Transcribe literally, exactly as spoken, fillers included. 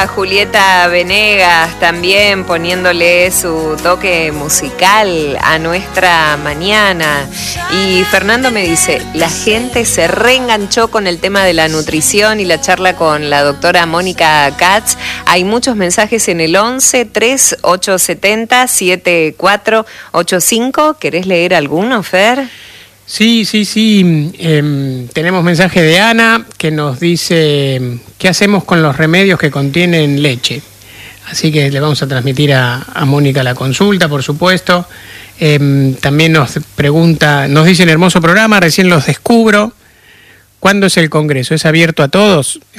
a Julieta Venegas también poniéndole su toque musical a nuestra mañana. Y Fernando me dice, la gente se reenganchó con el tema de la nutrición y la charla con la doctora Mónica Katz. Hay muchos mensajes en el once, tres, ocho siete cero, siete cuatro ocho cinco. ¿Querés leer alguno, Fer? Sí, sí, sí. Eh, tenemos mensaje de Ana que nos dice qué hacemos con los remedios que contienen leche. Así que le vamos a transmitir a, a Mónica la consulta, por supuesto. Eh, también nos pregunta, nos dice en hermoso programa, recién los descubro. ¿Cuándo es el congreso? ¿Es abierto a todos?